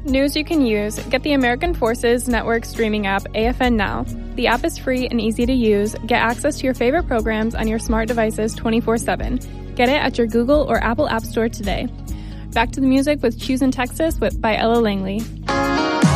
News you can use. Get the American Forces Network streaming app, AFN Now. The app is free and easy to use. Get access to your favorite programs on your smart devices 24/7. Get it at your Google or Apple App Store today. Back to the music with Choose in Texas by Ella Langley.